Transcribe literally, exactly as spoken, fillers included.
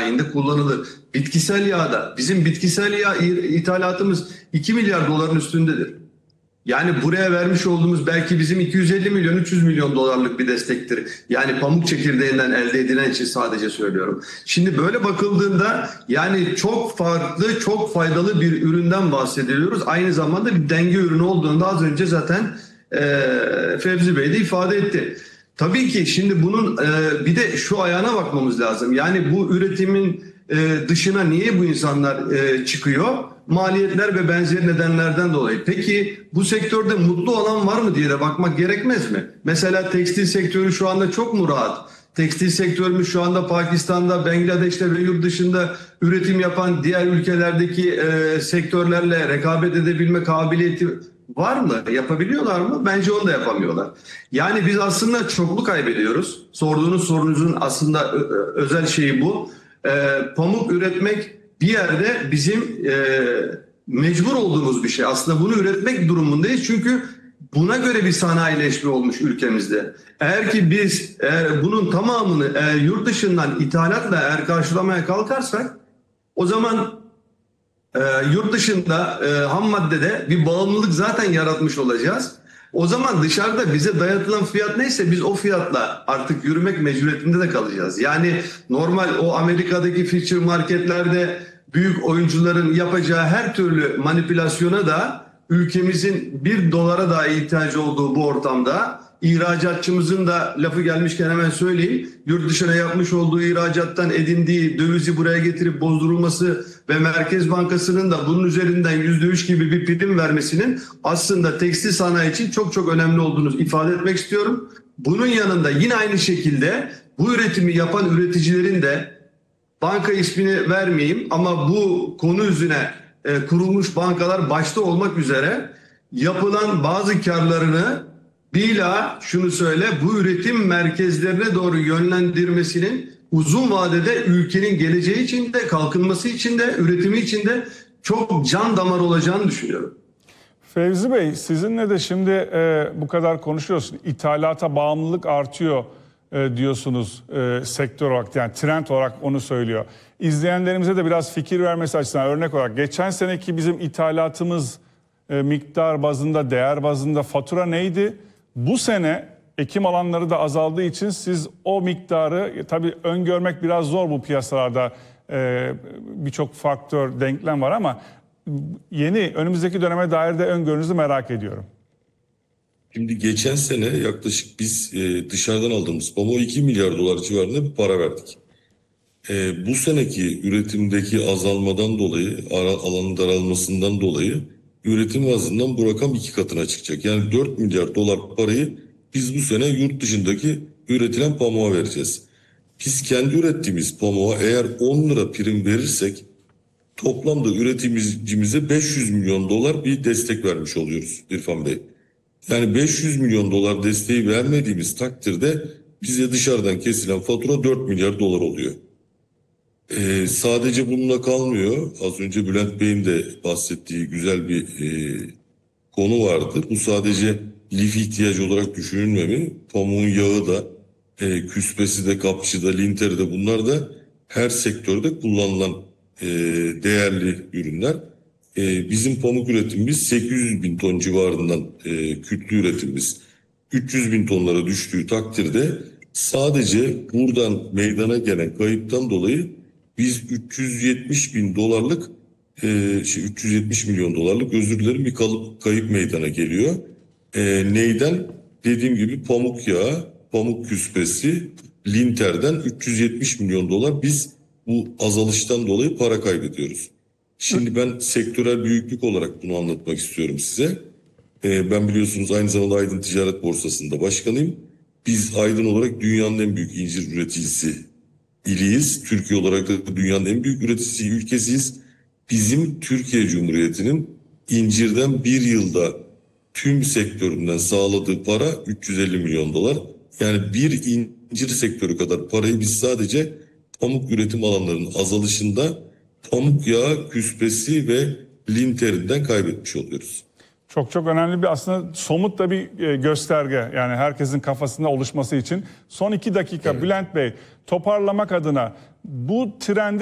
sanayinde kullanılır. Bitkisel yağda bizim bitkisel yağ ithalatımız iki milyar doların üstündedir. Yani buraya vermiş olduğumuz belki bizim iki yüz elli milyon üç yüz milyon dolarlık bir destektir. Yani pamuk çekirdeğinden elde edilen için sadece söylüyorum. Şimdi böyle bakıldığında yani çok farklı, çok faydalı bir üründen bahsediyoruz. Aynı zamanda bir denge ürünü olduğunu az önce zaten e, Fevzi Bey de ifade etti. Tabii ki şimdi bunun e, bir de şu ayağına bakmamız lazım. Yani bu üretimin e, dışına niye bu insanlar e, çıkıyor? Maliyetler ve benzeri nedenlerden dolayı. Peki bu sektörde mutlu olan var mı diye de bakmak gerekmez mi? Mesela tekstil sektörü şu anda çok mu rahat? Tekstil sektörümüz şu anda Pakistan'da, Bangladeş'te ve yurt dışında üretim yapan diğer ülkelerdeki e, sektörlerle rekabet edebilme kabiliyeti var mı? Yapabiliyorlar mı? Bence onu da yapamıyorlar. Yani biz aslında çoklu kaybediyoruz. Sorduğunuz sorunuzun aslında özel şeyi bu. E, pamuk üretmek bir yerde bizim e, mecbur olduğumuz bir şey. Aslında bunu üretmek durumundayız. Çünkü buna göre bir sanayileşme olmuş ülkemizde. Eğer ki biz eğer bunun tamamını eğer yurt dışından ithalatla eğer karşılamaya kalkarsak o zaman e, yurt dışında e, ham maddede bir bağımlılık zaten yaratmış olacağız. O zaman dışarıda bize dayatılan fiyat neyse biz o fiyatla artık yürümek mecburiyetinde de kalacağız. Yani normal o Amerika'daki future marketlerde büyük oyuncuların yapacağı her türlü manipülasyona da ülkemizin bir dolara daha ihtiyacı olduğu bu ortamda ihracatçımızın da lafı gelmişken hemen söyleyeyim. Yurt dışına yapmış olduğu ihracattan edindiği dövizi buraya getirip bozdurulması ve Merkez Bankası'nın da bunun üzerinden yüzde üç gibi bir prim vermesinin aslında tekstil sanayi için çok çok önemli olduğunu ifade etmek istiyorum. Bunun yanında yine aynı şekilde bu üretimi yapan üreticilerin de banka ismini vermeyeyim ama bu konu üzerine e, kurulmuş bankalar başta olmak üzere yapılan bazı karlarını bila şunu söyle bu üretim merkezlerine doğru yönlendirmesinin uzun vadede ülkenin geleceği için de kalkınması için de üretimi için de çok can damar olacağını düşünüyorum. Fevzi Bey sizinle de şimdi e, bu kadar konuşuyoruz. İthalata bağımlılık artıyor e, diyorsunuz e, sektör olarak yani trend olarak onu söylüyor. İzleyenlerimize de biraz fikir vermesi açısından örnek olarak geçen seneki bizim ithalatımız e, miktar bazında değer bazında fatura neydi? Bu sene ekim alanları da azaldığı için siz o miktarı tabii öngörmek biraz zor bu piyasalarda e, birçok faktör denklem var ama yeni önümüzdeki döneme dair de öngörünüzü merak ediyorum. Şimdi geçen sene yaklaşık biz e, dışarıdan aldığımız pamuğa iki milyar dolar civarında bir para verdik. E, bu seneki üretimdeki azalmadan dolayı alanın daralmasından dolayı üretim bazından bu rakam iki katına çıkacak. Yani dört milyar dolar parayı biz bu sene yurt dışındaki üretilen pamuğa vereceğiz. Biz kendi ürettiğimiz pamuğa eğer on lira prim verirsek toplamda üreticimize beş yüz milyon dolar bir destek vermiş oluyoruz İrfan Bey. Yani beş yüz milyon dolar desteği vermediğimiz takdirde bize dışarıdan kesilen fatura dört milyar dolar oluyor. Ee, sadece bununla kalmıyor. Az önce Bülent Bey'in de bahsettiği güzel bir e, konu vardı. Bu sadece lif ihtiyacı olarak düşünülmemi. Pamuğun yağı da, e, küspesi de, kapçı da, linteri de bunlar da her sektörde kullanılan e, değerli ürünler. E, bizim pamuk üretimimiz sekiz yüz bin ton civarından e, kütlü üretimimiz. üç yüz bin tonlara düştüğü takdirde sadece buradan meydana gelen kayıptan dolayı biz üç yüz yetmiş bin dolarlık, e, şey üç yüz yetmiş milyon dolarlık özür dilerim bir kalıp, kayıp meydana geliyor. E, neyden? Dediğim gibi pamuk yağı, pamuk küspesi, linterden üç yüz yetmiş milyon dolar biz bu azalıştan dolayı para kaybediyoruz. Şimdi ben sektörel büyüklük olarak bunu anlatmak istiyorum size. E, ben biliyorsunuz aynı zamanda Aydın Ticaret Borsası'nda başkanıyım. Biz Aydın olarak dünyanın en büyük incir üreticisi iliyiz. Türkiye olarak da dünyanın en büyük üreticisi ülkesiyiz. Bizim Türkiye Cumhuriyeti'nin incirden bir yılda tüm sektöründen sağladığı para üç yüz elli milyon dolar. Yani bir incir sektörü kadar parayı biz sadece pamuk üretim alanlarının azalışında pamuk yağı, küspesi ve linterinden kaybetmiş oluyoruz. Çok çok önemli bir aslında somut da bir gösterge yani herkesin kafasında oluşması için. Son iki dakika evet. Bülent Bey toparlamak adına bu trendi